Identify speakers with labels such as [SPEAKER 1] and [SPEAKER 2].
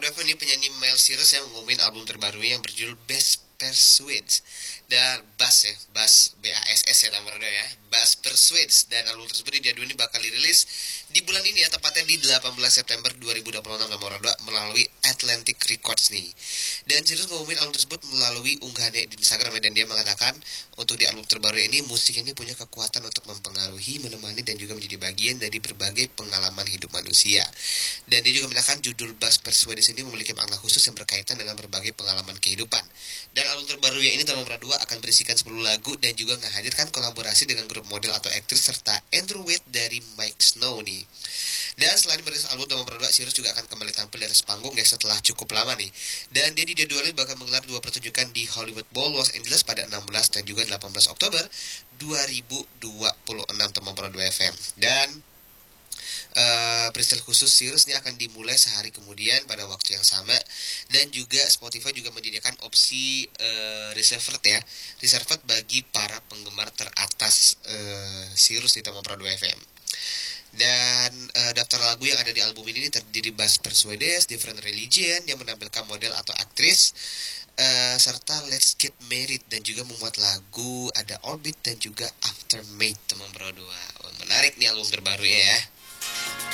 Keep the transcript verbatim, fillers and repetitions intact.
[SPEAKER 1] Pro dua F M ini penyanyi Miley Cyrus yang ngumumin album terbarunya yang berjudul Best Persuades dan Bass ya, Bass B A S S ya namanya ya, Bass Persuades, dan album tersebut dijadwalkan bakal dirilis di bulan ini ya, tepatnya di delapan belas September dua ribu dua puluh enam nomor dua melalui Atlantic Records nih. Dan Cyrus ngumumin album tersebut melalui unggahannya di Instagram, dan dia mengatakan untuk di album terbaru ini musik ini punya kekuatan untuk mempengaruhi, menemani, dan juga menjadi bagian dari berbagai pengalaman hidup manusia. Dan dia juga mengatakan judul Bass Persuades ini memiliki makna khusus yang berkaitan dengan berbagai pengalaman kehidupan. Dan album terbarunya ini tahun dua akan berisikan sepuluh lagu dan juga menghadirkan kolaborasi dengan grup model atau aktris serta Andrew Wade dari Mike Snow nih. Dan selain merilis album tahun dua, Cyrus juga akan kembali tampil di atas panggung ya setelah cukup lama nih. Dan dia dijadwalkan bakal menggelar dua pertunjukan di Hollywood Bowl Los Angeles pada enam belas dan juga delapan belas Oktober dua ribu dua puluh enam teman Pro dua F M. Dan Uh, presale khusus Cyrus ini akan dimulai sehari kemudian pada waktu yang sama, dan juga Spotify juga menyediakan opsi uh, reserved ya, reserved bagi para penggemar teratas uh, Cyrus di Taman Pro dua F M. Dan uh, daftar lagu yang ada di album ini terdiri Bass Persuades, Different Religion yang menampilkan model atau aktris, uh, serta Let's Get Married, dan juga memuat lagu ada Orbit dan juga Aftermath teman Pro dua. Oh, menarik nih album terbarunya ya.